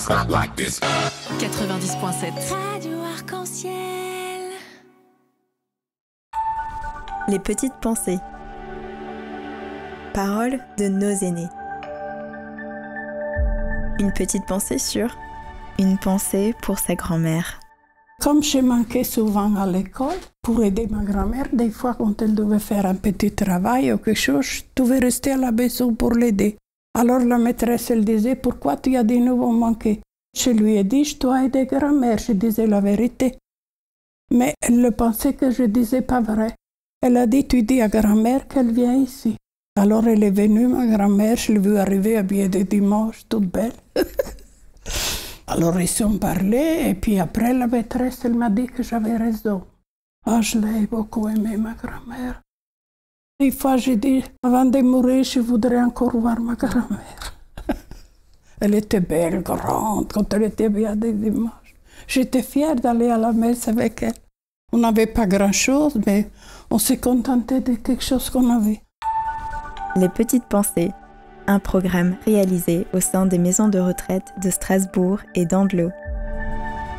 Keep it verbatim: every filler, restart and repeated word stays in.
quatre-vingt-dix point sept. Radio Arc-en-Ciel. Les petites pensées. Paroles de nos aînés. Une petite pensée sur une pensée pour sa grand-mère. Comme je manquais souvent à l'école, pour aider ma grand-mère, des fois quand elle devait faire un petit travail ou quelque chose, je devais rester à la maison pour l'aider. Alors la maîtresse, elle disait, pourquoi tu as de nouveau manqué? Je lui ai dit, je dois aider grand-mère, je disais la vérité. Mais elle le pensait que je disais pas vrai. Elle a dit, tu dis à grand-mère qu'elle vient ici. Alors elle est venue, ma grand-mère, je l'ai vue arriver habillée de dimanche, toute belle. Alors ils sont parlé, et puis après la maîtresse, elle m'a dit que j'avais raison. Ah, je l'ai beaucoup aimée, ma grand-mère. Une fois, j'ai dit, avant de mourir, je voudrais encore voir ma grand-mère. Elle était belle, grande, quand elle était bien des dimanches. J'étais fière d'aller à la messe avec elle. On n'avait pas grand-chose, mais on s'est contenté de quelque chose qu'on avait. Les petites pensées, un programme réalisé au sein des maisons de retraite de Strasbourg et d'Andelot.